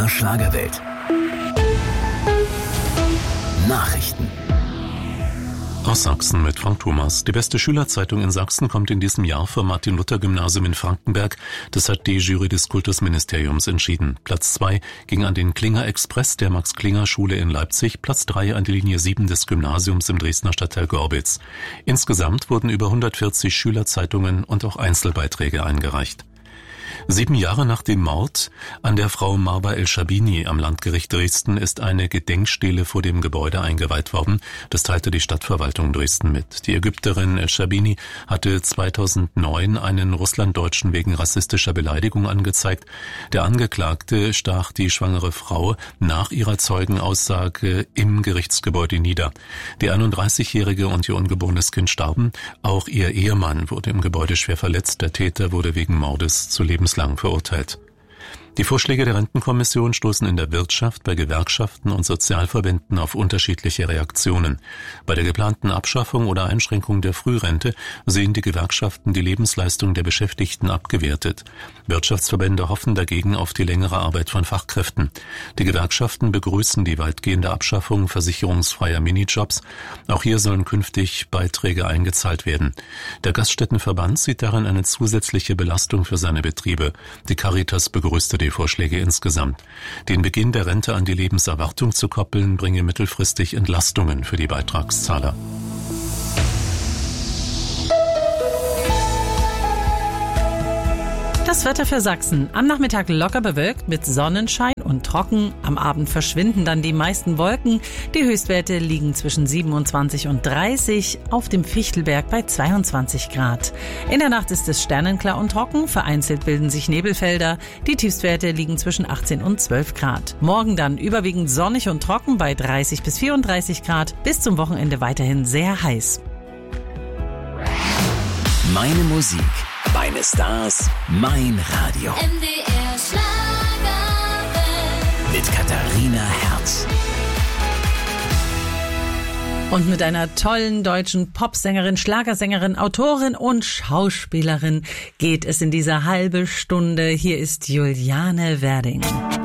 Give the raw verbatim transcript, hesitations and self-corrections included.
H Schlagerwelt. Nachrichten. Aus Sachsen mit Frank Thomas. Die beste Schülerzeitung in Sachsen kommt in diesem Jahr vom Martin-Luther-Gymnasium in Frankenberg. Das hat die Jury des Kultusministeriums entschieden. Platz zwei ging an den Klinger Express der Max-Klinger-Schule in Leipzig. Platz drei an die Linie sieben des Gymnasiums im Dresdner Stadtteil Gorbitz. Insgesamt wurden über hundertvierzig Schülerzeitungen und auch Einzelbeiträge eingereicht. Sieben Jahre nach dem Mord an der Frau Marwa El-Schabini am Landgericht Dresden ist eine Gedenkstele vor dem Gebäude eingeweiht worden. Das teilte die Stadtverwaltung Dresden mit. Die Ägypterin El-Schabini hatte zweitausendneun einen Russlanddeutschen wegen rassistischer Beleidigung angezeigt. Der Angeklagte stach die schwangere Frau nach ihrer Zeugenaussage im Gerichtsgebäude nieder. Die einunddreißigjährige und ihr ungeborenes Kind starben. Auch ihr Ehemann wurde im Gebäude schwer verletzt. Der Täter wurde wegen Mordes zu lebenslang verurteilt. Die Vorschläge der Rentenkommission stoßen in der Wirtschaft, bei Gewerkschaften und Sozialverbänden auf unterschiedliche Reaktionen. Bei der geplanten Abschaffung oder Einschränkung der Frührente sehen die Gewerkschaften die Lebensleistung der Beschäftigten abgewertet. Wirtschaftsverbände hoffen dagegen auf die längere Arbeit von Fachkräften. Die Gewerkschaften begrüßen die weitgehende Abschaffung versicherungsfreier Minijobs. Auch hier sollen künftig Beiträge eingezahlt werden. Der Gaststättenverband sieht darin eine zusätzliche Belastung für seine Betriebe. Die Caritas begrüßte die Vorschläge insgesamt. Den Beginn der Rente an die Lebenserwartung zu koppeln, bringe mittelfristig Entlastungen für die Beitragszahler. Das Wetter für Sachsen. Am Nachmittag locker bewölkt mit Sonnenschein und trocken. Am Abend verschwinden dann die meisten Wolken. Die Höchstwerte liegen zwischen siebenundzwanzig und dreißig, auf dem Fichtelberg bei zweiundzwanzig Grad. In der Nacht ist es sternenklar und trocken. Vereinzelt bilden sich Nebelfelder. Die Tiefstwerte liegen zwischen achtzehn und zwölf Grad. Morgen dann überwiegend sonnig und trocken bei dreißig bis vierunddreißig Grad. Bis zum Wochenende weiterhin sehr heiß. Meine Musik, meine Stars, mein Radio. M D R Schlagerwelt. Mit Katharina Herz. Und mit einer tollen deutschen Popsängerin, Schlagersängerin, Autorin und Schauspielerin geht es in dieser halbe Stunde. Hier ist Juliane Werding.